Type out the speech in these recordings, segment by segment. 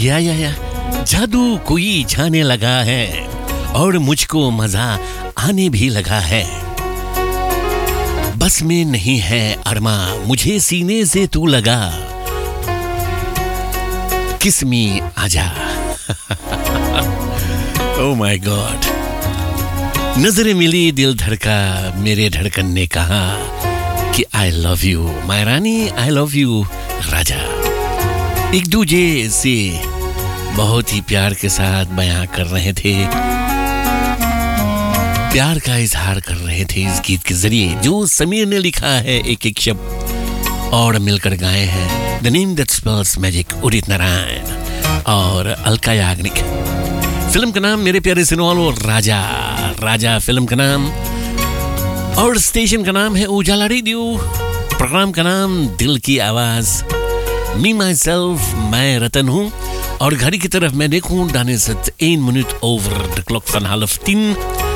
या जादू कोई छाने लगा है और मुझको मजा आने भी लगा है। बस में नहीं है अरमा, मुझे सीने से तू लगा, किस मी आजा। Oh my God. नजरें मिली दिल धड़का, मेरे धड़कन ने कहा कि I love you my Rani, I love you राजा। एक दूजे से बहुत ही प्यार के साथ बयां कर रहे थे, प्यार का इजहार कर रहे थे इस गीत के जरिए, जो समीर ने लिखा है एक एक शब्द और मिलकर गाए हैं। द name that spells magic, Udit Narayan और अलका याग्निक। फिल्म का नाम मेरे प्यारे सुनने वालों राजा, राजा फिल्म का नाम, और स्टेशन का नाम है उजाला रेडियो, प्रोग्राम का नाम दिल की आवाज। मी माई सेल्फ, मैं रतन हूँ, और घड़ी की तरफ मैं देखूं डाने से 1 मिनट ओवर द क्लॉक फन 3:30,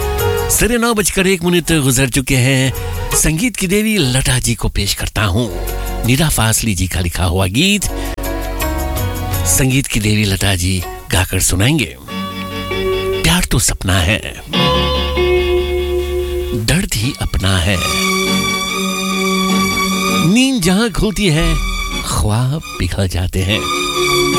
9:01 गुजर चुके हैं। संगीत की देवी लता जी को पेश करता हूँ, निदा फासली जी का लिखा हुआ गीत संगीत की देवी लता जी गाकर सुनाएंगे। प्यार तो सपना है, दर्द ही अपना है, नींद जहां खुलती है ख्वाब पिघल जाते हैं।